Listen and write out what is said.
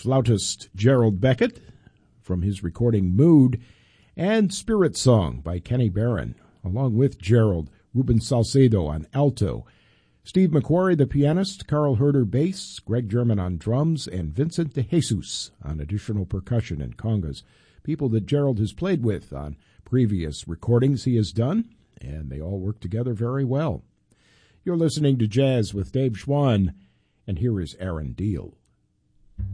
flautist Gerald Beckett from his recording Mood, and Spirit Song by Kenny Barron, along with Gerald, Ruben Salcedo on alto, Steve McQuarrie, the pianist, Carl Herder, bass, Greg German on drums, and Vincent De Jesus on additional percussion and congas, people that Gerald has played with on previous recordings he has done, and they all work together very well. You're listening to Jazz with Dave Schwann, and here is Aaron Deal.